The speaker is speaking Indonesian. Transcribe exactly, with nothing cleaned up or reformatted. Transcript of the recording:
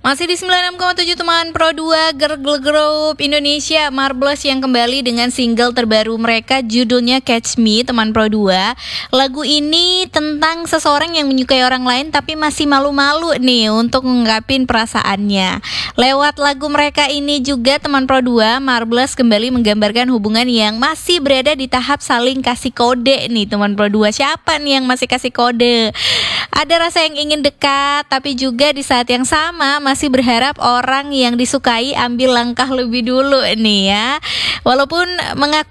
Masih di sembilan puluh enam koma tujuh teman Pro dua Girl Group Indonesia, Marbles yang kembali dengan single terbaru mereka judulnya Catch Me teman Pro dua. Lagu ini tentang seseorang yang menyukai orang lain tapi masih malu-malu nih untuk mengungkapin perasaannya. Lewat lagu mereka ini juga teman Pro dua, Marbles kembali menggambarkan hubungan yang masih berada di tahap saling kasih kode nih teman Pro dua. Siapa nih yang masih kasih kode? Ada rasa yang ingin dekat, tapi juga di saat yang sama masih berharap orang yang disukai ambil langkah lebih dulu nih ya. Walaupun mengaku